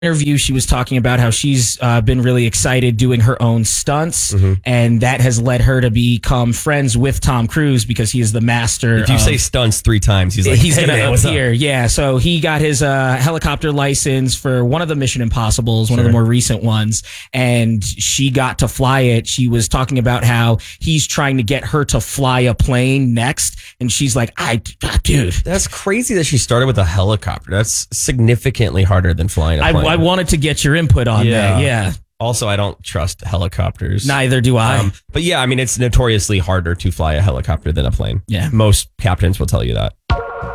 interview, she was talking about how she's been really excited doing her own stunts, and that has led her to become friends with Tom Cruise because he is the master. If you say stunts 3 times, he's like, he's hey, going to what's appear. up? Yeah, so he got his helicopter license for one of the Mission Impossibles, one of the more recent ones, and she got to fly it. She was talking about how he's trying to get her to fly a plane next, and she's like, dude. That's crazy that she started with a helicopter. That's significantly harder than flying a plane. I wanted to get your input on that. Yeah. Also, I don't trust helicopters. Neither do I. But yeah, I mean, it's notoriously harder to fly a helicopter than a plane. Yeah. Most captains will tell you that.